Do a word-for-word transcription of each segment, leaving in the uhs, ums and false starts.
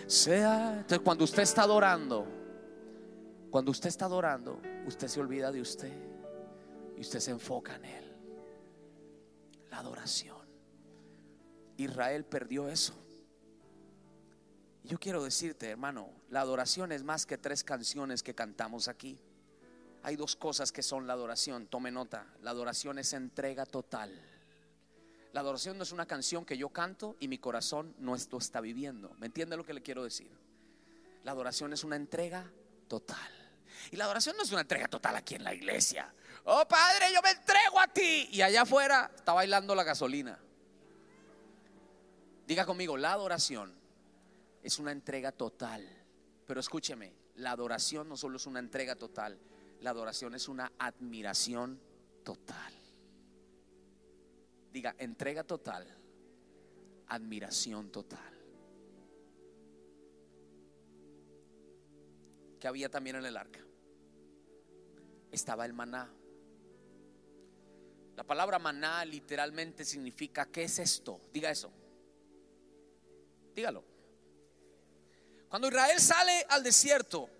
sea. Entonces cuando usted está adorando, cuando usted está adorando, usted se olvida de usted y usted se enfoca en Él. La adoración. Israel perdió eso. Yo quiero decirte, hermano, la adoración es más que tres canciones que cantamos aquí. Hay dos cosas que son la adoración. Tome nota. La adoración es entrega total. La adoración no es una canción que yo canto y mi corazón no esto está viviendo. ¿Me entiende lo que le quiero decir? La adoración es una entrega total. Y la adoración no es una entrega total aquí en la iglesia. Oh Padre, yo me entrego a ti. Y allá afuera está bailando la gasolina. Diga conmigo, la adoración es una entrega total. Pero escúcheme, la adoración no solo es una entrega total, la adoración es una admiración total. Diga, entrega total, admiración total. ¿Qué había también en el arca? Estaba el maná. La palabra maná literalmente significa ¿qué es esto? Diga eso. Dígalo. Cuando Israel sale al desierto,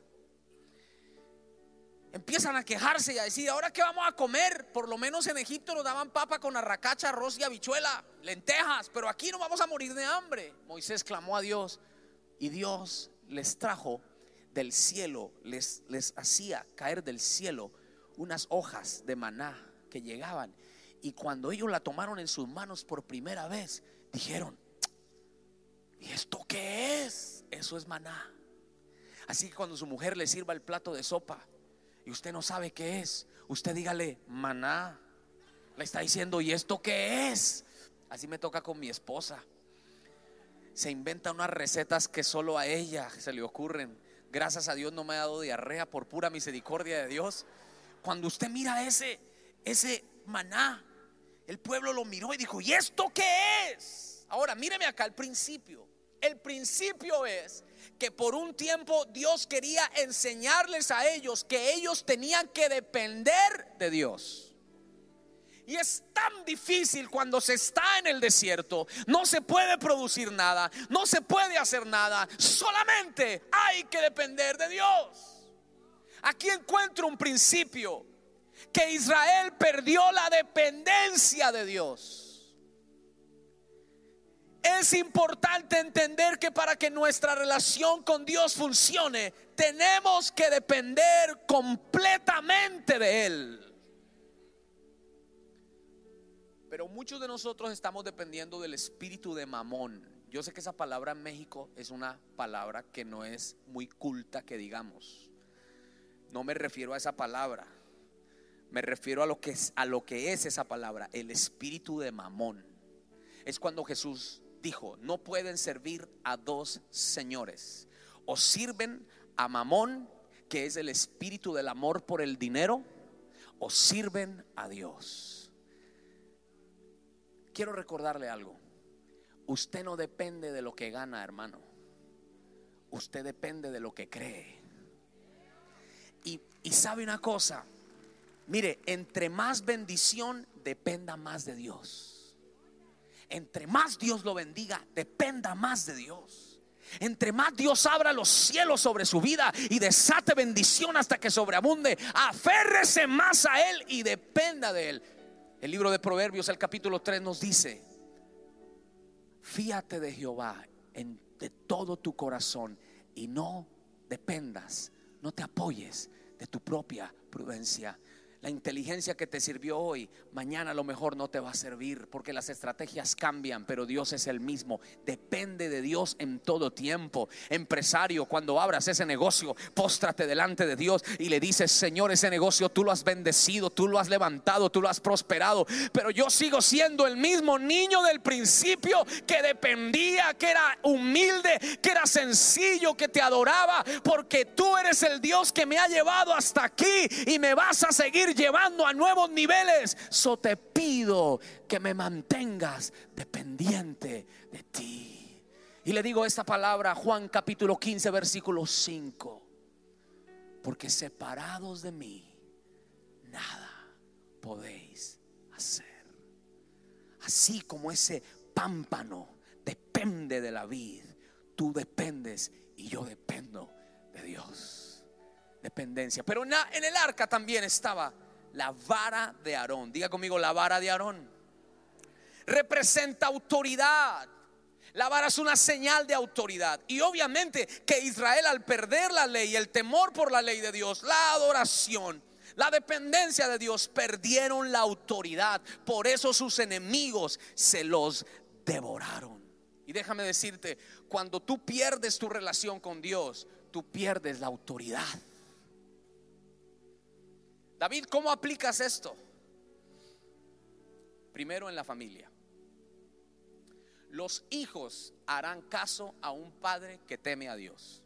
empiezan a quejarse y a decir: ¿ahora qué vamos a comer? Por lo menos en Egipto nos daban papa con arracacha, arroz y habichuela, lentejas, pero aquí no vamos a morir de hambre. Moisés clamó a Dios y Dios les trajo del cielo, les, les hacía caer del cielo unas hojas de maná que llegaban. Y cuando ellos la tomaron en sus manos por primera vez, dijeron: ¿y esto qué es? Eso es maná. Así que cuando su mujer le sirva el plato de sopa y usted no sabe qué es, usted dígale: maná. Le está diciendo: ¿y esto qué es? Así me toca con mi esposa. Se inventa unas recetas que solo a ella se le ocurren. Gracias a Dios no me ha dado diarrea, por pura misericordia de Dios. Cuando usted mira ese, ese maná, el pueblo lo miró y dijo: ¿y esto qué es? Ahora míreme acá el principio. El principio es que por un tiempo Dios quería enseñarles a ellos que ellos tenían que depender de Dios. Y es tan difícil cuando se está en el desierto. No se puede producir nada, no se puede hacer nada, solamente hay que depender de Dios. Aquí encuentro un principio: que Israel perdió la dependencia de Dios. Es importante entender que para que nuestra relación con Dios funcione, tenemos que depender completamente de Él. Pero muchos de nosotros estamos dependiendo del espíritu de Mamón. Yo sé que esa palabra en México es una palabra que no es muy culta, que digamos. No me refiero a esa palabra. Me refiero a lo que es, a lo que es esa palabra, el espíritu de Mamón. Es cuando Jesús dijo: no pueden servir a dos señores. O sirven a Mamón, que es el espíritu del amor por el dinero, o sirven a Dios. Quiero recordarle algo: usted no depende de lo que gana, hermano. Usted depende de lo que cree. Y, y sabe una cosa, mire, entre más bendición, dependa más de Dios. Entre más Dios lo bendiga, dependa más de Dios. Entre más Dios abra los cielos sobre su vida y desate bendición hasta que sobreabunde, aférrese más a Él y dependa de Él. El libro de Proverbios, el capítulo tres, nos dice: fíate de Jehová en, de todo tu corazón y no dependas, no te apoyes de tu propia prudencia. La inteligencia que te sirvió hoy, mañana a lo mejor no te va a servir, porque las estrategias cambian, pero Dios es el mismo. Depende de Dios en todo tiempo. Empresario, cuando abras ese negocio, póstrate delante de Dios y le dices: Señor, ese negocio tú lo has bendecido, tú lo has levantado, tú lo has prosperado, pero yo sigo siendo el mismo niño del principio, que dependía, que era humilde, que era sencillo, que te adoraba, porque tú eres el Dios que me ha llevado hasta aquí y me vas a seguir llevando a nuevos niveles. So te pido que me mantengas dependiente de ti. Y le digo esta palabra, Juan capítulo quince versículo cinco: porque separados de mí nada podéis hacer. Así como ese pámpano depende de la vid, tú dependes y yo dependo de Dios. Dependencia. Pero en, la, en el arca también estaba la vara de Aarón. Diga conmigo, la vara de Aarón representa autoridad. La vara es una señal de autoridad. Y obviamente que Israel, al perder la ley, el temor por la ley de Dios, la adoración, la dependencia de Dios, perdieron la autoridad. Por eso sus enemigos se los devoraron. Y déjame decirte, cuando tú pierdes tu relación con Dios, tú pierdes la autoridad. David, ¿cómo aplicas esto? Primero, en la familia. Los hijos harán caso a un padre que teme a Dios.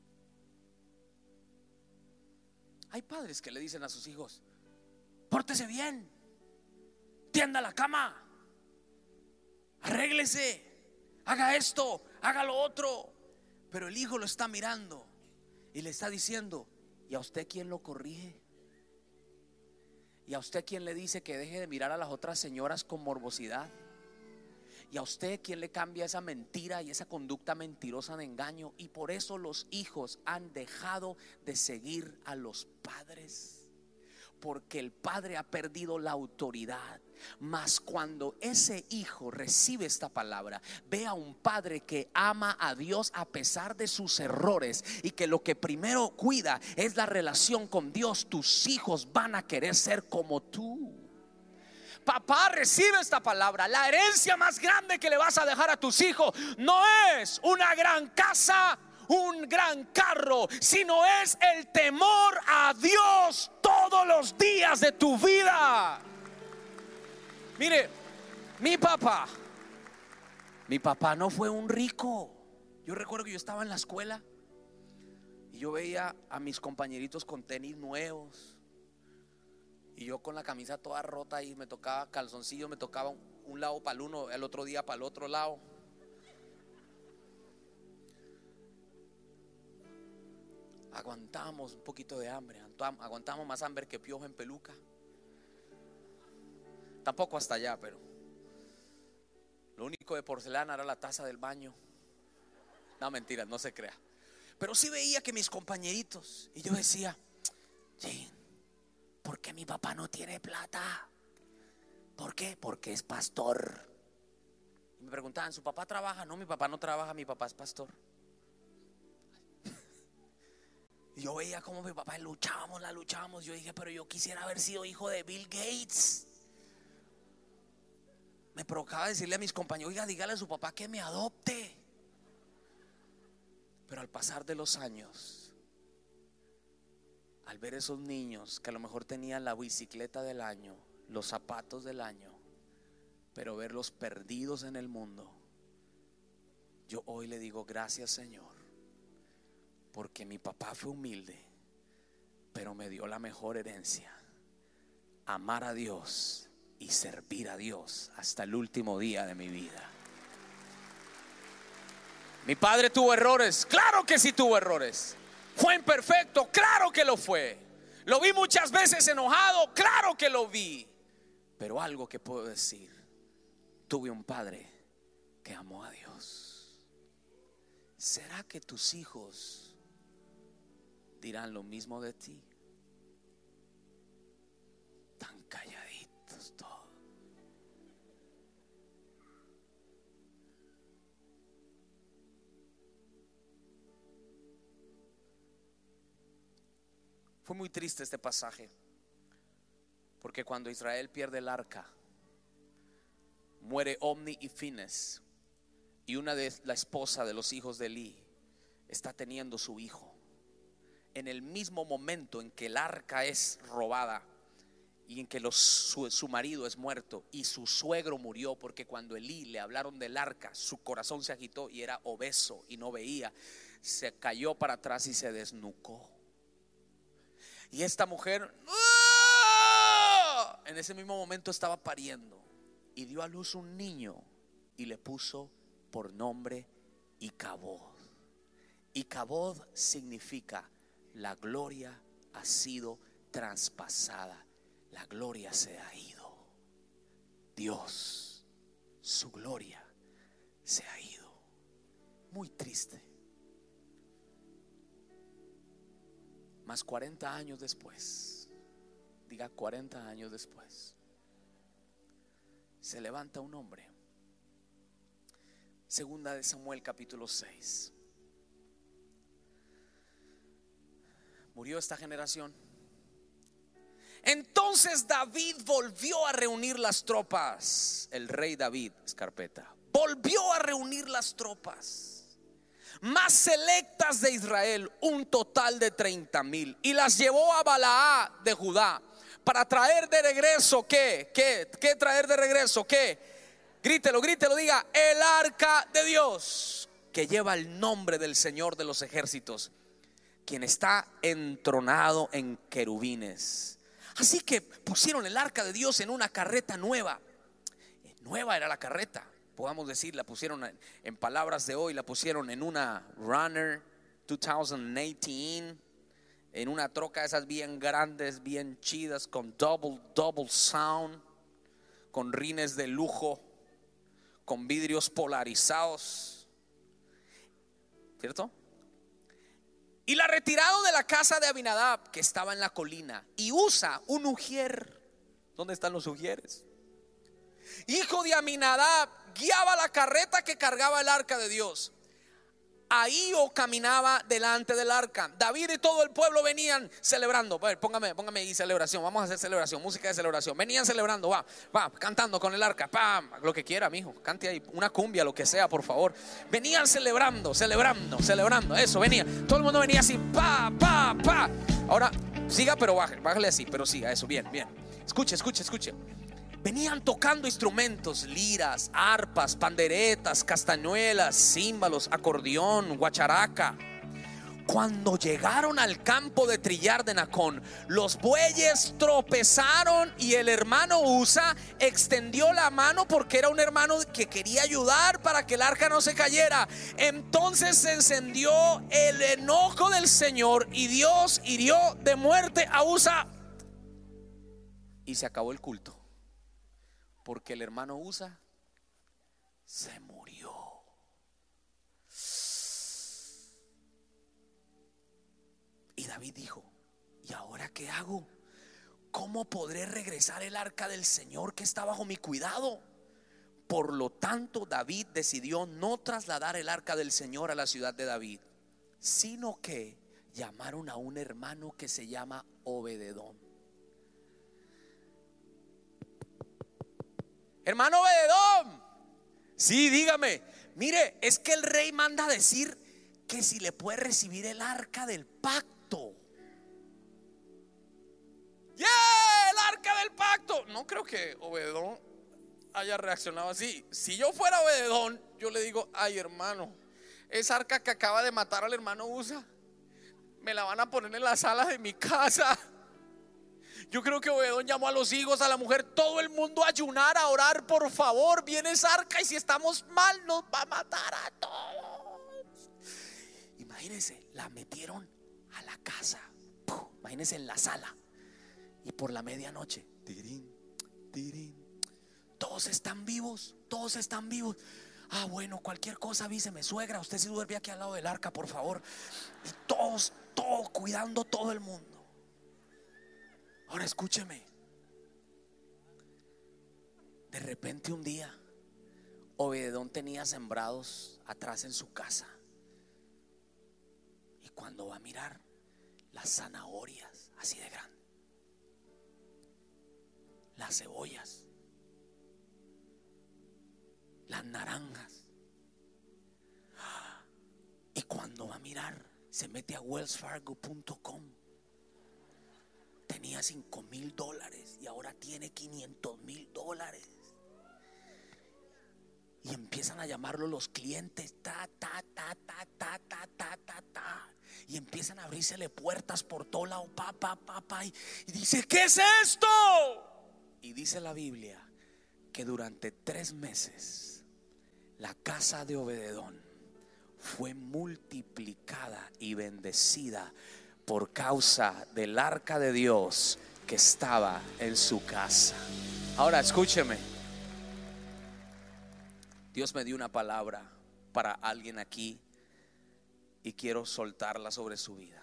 Hay padres que le dicen a sus hijos: pórtese bien, tienda la cama, arréglese, haga esto, haga lo otro. Pero el hijo lo está mirando y le está diciendo: ¿y a usted quién lo corrige? ¿Y a usted quién le dice que deje de mirar a las otras señoras con morbosidad? ¿Y a usted quién le cambia esa mentira y esa conducta mentirosa de engaño? Y por eso los hijos han dejado de seguir a los padres, porque el padre ha perdido la autoridad. Mas cuando ese hijo recibe esta palabra, ve a un padre que ama a Dios a pesar de sus errores, y que lo que primero cuida es la relación con Dios, tus hijos van a querer ser como tú. Papá, recibe esta palabra. La herencia más grande que le vas a dejar a tus hijos no es una gran casa, un gran carro, sino es el temor a Dios todos los días de tu vida. Mire, mi papá, mi papá no fue un rico. Yo recuerdo que yo estaba en la escuela y yo veía a mis compañeritos con tenis nuevos, y yo con la camisa toda rota, y me tocaba calzoncillo, me tocaba un, un lado para el uno, el otro día para el otro lado. Aguantamos un poquito de hambre, aguantamos más hambre que piojo en peluca. Tampoco hasta allá, pero lo único de porcelana era la taza del baño. No, mentiras, no se crea. Pero sí veía que mis compañeritos, y yo decía: sí, ¿por qué mi papá no tiene plata? ¿Por qué? Porque es pastor. Y me preguntaban: ¿su papá trabaja? No, mi papá no trabaja, mi papá es pastor. Y yo veía cómo mi papá luchábamos, la luchábamos. Yo dije: pero yo quisiera haber sido hijo de Bill Gates. Me provocaba decirle a mis compañeros: oiga, dígale a su papá que me adopte. Pero al pasar de los años, al ver esos niños que a lo mejor tenían la bicicleta del año, los zapatos del año, pero verlos perdidos en el mundo, yo hoy le digo: gracias, Señor, porque mi papá fue humilde, pero me dio la mejor herencia: amar a Dios y servir a Dios hasta el último día de mi vida. Mi padre tuvo errores, claro que sí tuvo errores. Fue imperfecto, claro que lo fue. Lo vi muchas veces enojado, claro que lo vi. Pero algo que puedo decir: tuve un padre que amó a Dios. ¿Será que tus hijos dirán lo mismo de ti? Tan calladitos todos. Fue muy triste este pasaje, porque cuando Israel pierde el arca, muere Omni y Fines, y una de la esposa de los hijos de Elí está teniendo su hijo. En el mismo momento en que el arca es robada y en que los, su, su marido es muerto y su suegro murió, porque cuando Elí le hablaron del arca, su corazón se agitó y era obeso y no veía, se cayó para atrás y se desnucó. Y esta mujer ¡oh! en ese mismo momento estaba pariendo y dio a luz un niño y le puso por nombre Icabod. Icabod significa: la gloria ha sido traspasada, la gloria se ha ido. Dios, su gloria se ha ido. muy triste. Más cuarenta años después, diga cuarenta años después, se levanta un hombre. Segunda de Samuel capítulo seis. Murió esta generación. Entonces David volvió a reunir las tropas. El rey David, escarpeta, volvió a reunir las tropas más selectas de Israel, un total de treinta mil, y las llevó a Balaá de Judá para traer de regreso. ¿Qué? ¿Qué? ¿Qué traer de regreso? ¿Qué? Grítelo, grítelo, diga: el arca de Dios, que lleva el nombre del Señor de los ejércitos, quien está entronado en querubines. Así que pusieron el arca de Dios en una carreta nueva. Nueva era la carreta, podamos decir, la pusieron en, en palabras de hoy, la pusieron en una Runner dos mil dieciocho, en una troca esas bien grandes, bien chidas, con double, double sound, con rines de lujo, con vidrios polarizados, ¿cierto? Y la retiraron de la casa de Abinadab, que estaba en la colina, y Usa, un ujier. ¿Dónde están los ujieres? Hijo de Aminadab, guiaba la carreta que cargaba el arca de Dios. Ahío caminaba delante del arca. David y todo el pueblo venían celebrando. A ver, póngame, póngame ahí celebración. Vamos a hacer celebración, música de celebración. Venían celebrando, va, va, cantando con el arca. Pam, lo que quiera, mijo. Cante ahí una cumbia, lo que sea, por favor. Venían celebrando, celebrando, celebrando. Eso, venía. Todo el mundo venía así, pa, pa, pa. Ahora, siga, pero bájale, bájale así, pero siga, eso, bien, bien. Escuche, escuche, escuche. Venían tocando instrumentos, liras, arpas, panderetas, castañuelas, címbalos, acordeón, guacharaca. Cuando llegaron al campo de trillar de Nacón, los bueyes tropezaron y el hermano Usa extendió la mano porque era un hermano que quería ayudar para que el arca no se cayera. Entonces se encendió el enojo del Señor y Dios hirió de muerte a Usa y se acabó el culto. Porque el hermano Usa se murió. Y David dijo: ¿y ahora qué hago? ¿Cómo podré regresar el arca del Señor que está bajo mi cuidado? Por lo tanto, David decidió no trasladar el arca del Señor a la ciudad de David, sino que llamaron a un hermano que se llama Obededón. Hermano Obededón, sí, dígame. Mire, es que el rey manda a decir que si le puede recibir el arca del pacto. ¡Yeah! El arca del pacto. No creo que Obededón haya reaccionado así. Si yo fuera Obededón, yo le digo: ay, hermano, esa arca que acaba de matar al hermano Usa, me la van a poner en la sala de mi casa. Yo creo que Obededón llamó a los hijos, a la mujer, todo el mundo a ayunar, a orar, por favor, viene esa arca y si estamos mal nos va a matar a todos. Imagínense, la metieron a la casa, imagínense, en la sala, y por la medianoche, tirín, tirín, todos están vivos, todos están vivos. Ah, bueno, cualquier cosa avíseme, suegra, usted sí duerme aquí al lado del arca, por favor. Y todos, todos cuidando, todo el mundo. Ahora escúcheme. De repente un día Obededón tenía sembrados atrás en su casa, y cuando va a mirar, las zanahorias así de grandes, las cebollas, las naranjas, y cuando va a mirar, se mete a wells fargo punto com. Tenía cinco mil dólares y ahora tiene quinientos mil dólares. Y empiezan a llamarlo los clientes, ta, ta, ta, ta, ta, ta, ta, ta, ta. Y empiezan a abrírsele puertas por todo lado, pa, pa, pa, pa. Y, y dice: ¿qué es esto? Y dice la Biblia que durante tres meses la casa de Obededón fue multiplicada y bendecida por causa del arca de Dios que estaba en su casa. Ahora escúcheme. Dios me dio una palabra para alguien aquí y quiero soltarla sobre su vida.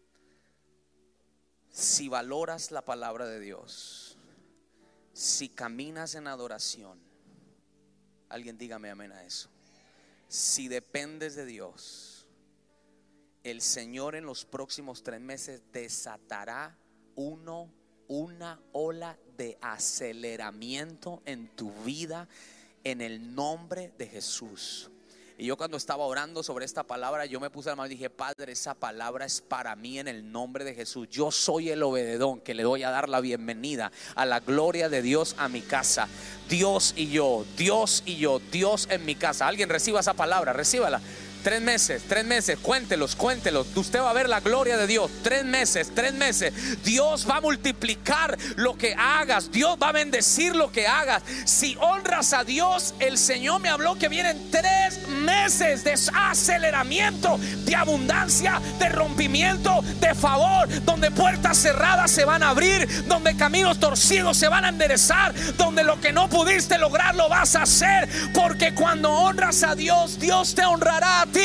Si valoras la palabra de Dios, si caminas en adoración, alguien dígame amén a eso. Si dependes de Dios, el Señor en los próximos tres meses desatará uno, una ola de aceleramiento en tu vida en el nombre de Jesús. Y yo cuando estaba orando sobre esta palabra, yo me puse la mano y dije: Padre, esa palabra es para mí en el nombre de Jesús. Yo soy el obededón que le doy a dar la bienvenida a la gloria de Dios a mi casa. Dios y yo, Dios y yo, Dios en mi casa. Alguien reciba esa palabra, recíbala. Tres meses, tres meses, cuéntelos, cuéntelos. Usted va a ver la gloria de Dios. Tres meses, tres meses. Dios va a multiplicar lo que hagas. Dios va a bendecir lo que hagas. Si honras a Dios, el Señor me habló que vienen tres meses de aceleramiento, de abundancia, de rompimiento, de favor, donde puertas cerradas se van a abrir, donde caminos torcidos se van a enderezar, donde lo que no pudiste lograr lo vas a hacer, porque cuando honras a Dios, Dios te honrará a ti.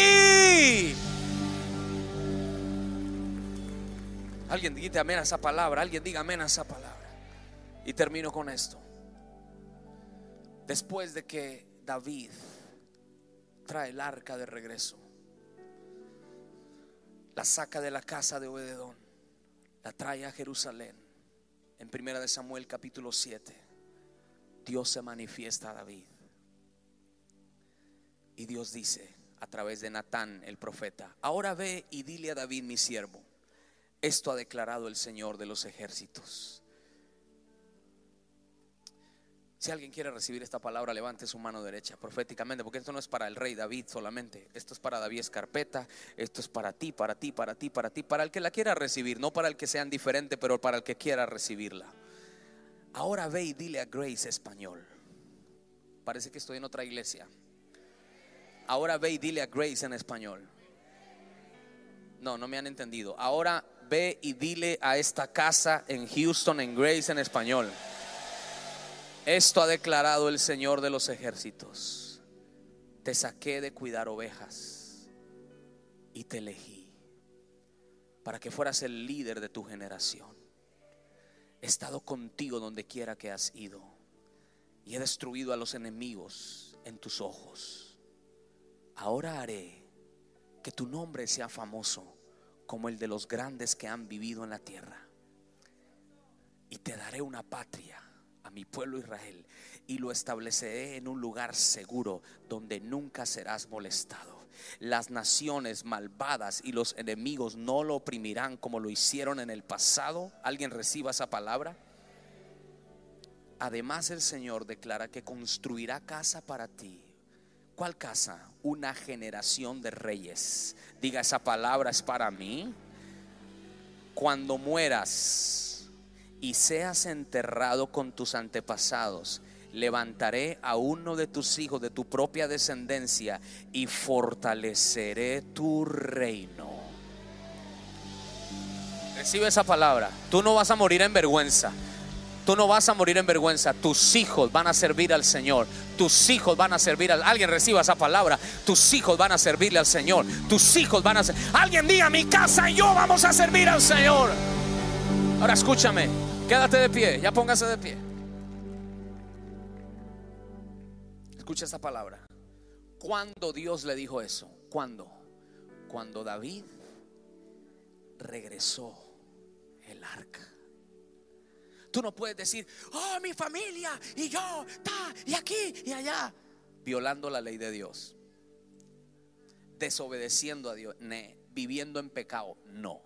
Alguien diga amén a esa palabra. Alguien diga amén a esa palabra. Y termino con esto. Después de que David trae el arca de regreso, la saca de la casa de Obededón, la trae a Jerusalén. En primera de Samuel capítulo siete, Dios se manifiesta a David y Dios dice a través de Natán el profeta: ahora ve y dile a David mi siervo, esto ha declarado el Señor de los ejércitos. Si alguien quiere recibir esta palabra, levante su mano derecha proféticamente, porque esto no es para el rey David solamente. Esto es para David Escarpeta. Esto es para ti, para ti, para ti, para ti, para el que la quiera recibir, no para el que sea indiferente, pero para el que quiera recibirla. Ahora ve y dile a Grace Español. Parece que estoy en otra iglesia. Ahora ve y dile a Grace en español. No, no me han entendido. Ahora ve y dile a esta casa en Houston, en Grace en español: esto ha declarado el Señor de los ejércitos. Te saqué de cuidar ovejas y te elegí para que fueras el líder de tu generación. He estado contigo donde quiera que has ido y he destruido a los enemigos en tus ojos. Ahora haré que tu nombre sea famoso como el de los grandes que han vivido en la tierra. Y te daré una patria, a mi pueblo Israel, y lo estableceré en un lugar seguro donde nunca serás molestado. Las naciones malvadas y los enemigos no lo oprimirán como lo hicieron en el pasado. ¿Alguien reciba esa palabra? Además, el Señor declara que construirá casa para ti. ¿Cuál casa? Una generación de reyes. Diga, esa palabra es para mí. Cuando mueras y seas enterrado con tus antepasados, levantaré a uno de tus hijos de tu propia descendencia y fortaleceré tu reino. Recibe esa palabra. Tú no vas a morir en vergüenza. Tú no vas a morir en vergüenza. Tus hijos van a servir al Señor. Tus hijos van a servir al... Alguien reciba esa palabra. Tus hijos van a servirle al Señor. Tus hijos van a ser... Alguien diga: mi casa y yo vamos a servir al Señor. Ahora escúchame. Quédate de pie. Ya póngase de pie. Escucha esta palabra. ¿Cuándo Dios le dijo eso? ¿Cuándo? Cuando David regresó el arca. Tú no puedes decir: oh, mi familia y yo, ta, y aquí y allá, violando la ley de Dios, desobedeciendo a Dios, ne, viviendo en pecado. No.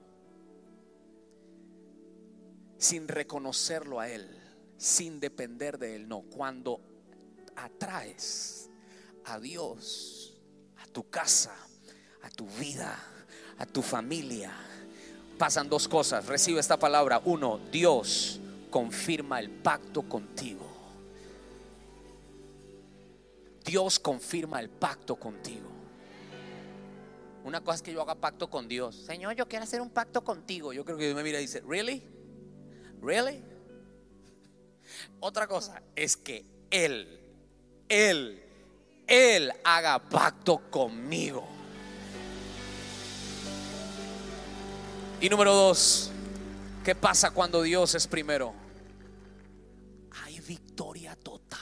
Sin reconocerlo a Él, sin depender de Él. No. Cuando atraes a Dios a tu casa, a tu vida, a tu familia, pasan dos cosas. Recibe esta palabra. Uno, Dios confirma el pacto contigo. Dios confirma el pacto contigo. Una cosa es que yo haga pacto con Dios. Señor, yo quiero hacer un pacto contigo. Yo creo que Dios me mira y dice: ¿really? ¿Really? Otra cosa es que Él, Él, Él haga pacto conmigo. Y número dos, ¿qué pasa cuando Dios es primero? Hay victoria total.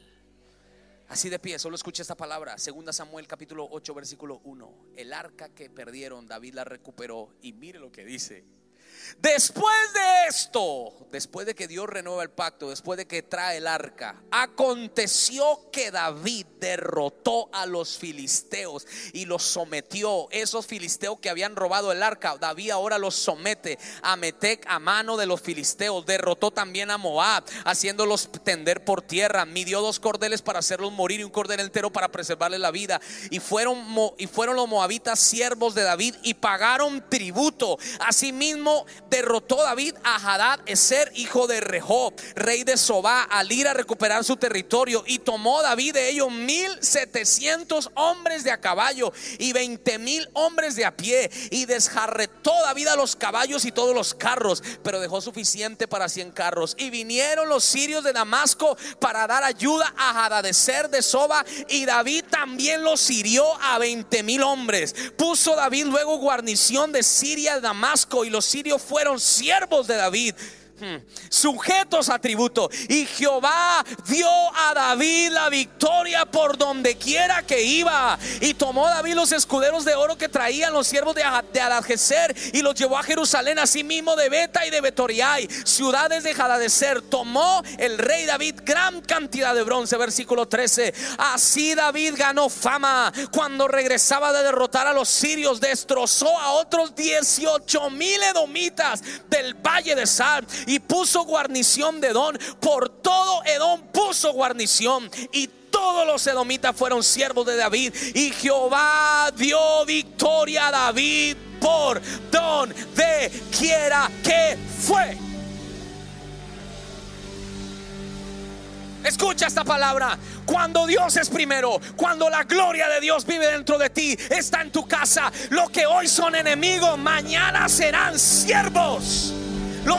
Así de pie, solo escucha esta palabra. Segunda Samuel capítulo ocho versículo uno. El arca que perdieron, David la recuperó. Y mire lo que dice: después de esto, después de que Dios renueva el pacto, después de que trae el arca, aconteció que David derrotó a los filisteos y los sometió. Esos filisteos que habían robado el arca, David ahora los somete a Metec a mano de los filisteos. Derrotó también a Moab, haciéndolos tender por tierra. Midió dos cordeles para hacerlos morir y un cordel entero para preservarles la vida. Y fueron, y fueron los moabitas siervos de David y pagaron tributo. Asimismo derrotó David a Hadad Ezer, hijo de Rehob, rey de Sobá, al ir a recuperar su territorio. Y tomó David de ellos mil setecientos hombres de a caballo y veinte mil hombres de a pie, y desjarretó David a los caballos y todos los carros, pero dejó suficiente para cien carros. Y vinieron los sirios de Damasco para dar ayuda a Hadadezer de Soba, y David también los hirió a veinte mil hombres. Puso David luego guarnición de Siria de Damasco, y los sirios fueron siervos de David, sujetos a tributo. Y Jehová dio a David la victoria por donde quiera que iba. Y tomó David los escuderos de oro que traían los siervos de Hadadezer y los llevó a Jerusalén, asimismo de Beta y de Betoriai, ciudades de Hadadezer. Tomó el rey David gran cantidad de bronce. Versículo trece. Así David ganó fama. Cuando regresaba de derrotar a los sirios, destrozó a otros dieciocho mil edomitas del valle de Sar, y puso guarnición de Edom. Por todo Edom puso guarnición, y todos los edomitas fueron siervos de David. Y Jehová dio victoria a David por donde quiera que fue. Escucha esta palabra. Cuando Dios es primero, cuando la gloria de Dios vive dentro de ti, está en tu casa, lo que hoy son enemigos, mañana serán siervos.